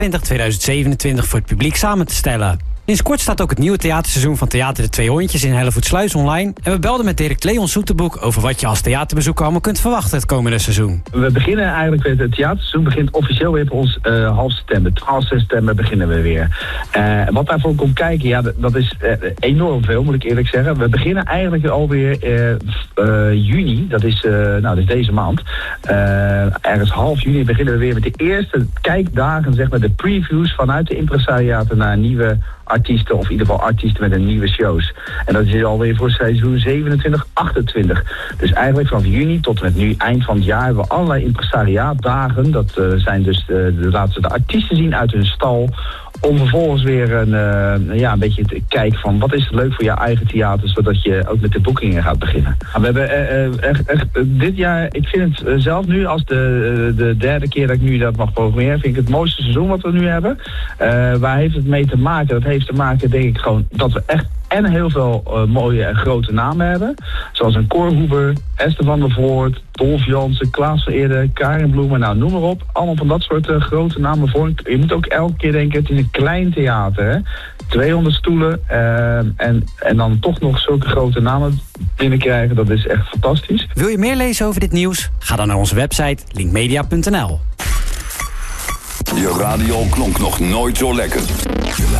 2027 voor het publiek samen te stellen. Sinds kort staat ook het nieuwe theaterseizoen van Theater de Twee Hondjes in Hellevoetsluis online. En we belden met Dirk Leon Soeterboek over wat je als theaterbezoeker allemaal kunt verwachten het komende seizoen. We beginnen eigenlijk weer, het theaterseizoen begint officieel weer voor ons half september. 12 september beginnen we weer. Wat daarvoor komt kijken, ja, dat is enorm veel, moet ik eerlijk zeggen. We beginnen eigenlijk alweer juni, dat is deze maand. Ergens half juni beginnen we weer met de eerste kijkdagen, zeg maar, de previews vanuit de impresariaten naar nieuwe artiesten, of in ieder geval artiesten met een nieuwe shows. En dat is alweer voor seizoen 27, 28. Dus eigenlijk vanaf juni tot en met nu, eind van het jaar, hebben we allerlei impresariaatdagen. Dat zijn dus laten ze de artiesten zien uit hun stal, om vervolgens weer een beetje te kijken van wat is leuk voor je eigen theater, zodat je ook met de boekingen gaat beginnen. We hebben echt dit jaar, ik vind het zelf nu als de derde keer dat ik nu dat mag programmeren, vind ik het mooiste seizoen wat we nu hebben. Waar heeft het mee te maken? Dat heeft te maken, denk ik, gewoon dat we echt en heel veel mooie en grote namen hebben. Zoals een Cor Huber, Esther van der Voort, Dolf Jansen, Klaas Vereerde, Karin Bloemen, nou noem maar op. Allemaal van dat soort grote namen voor. Je moet ook elke keer denken, het is een klein theater, hè. 200 stoelen en dan toch nog zulke grote namen binnenkrijgen. Dat is echt fantastisch. Wil je meer lezen over dit nieuws? Ga dan naar onze website linkmedia.nl. Je radio klonk nog nooit zo lekker.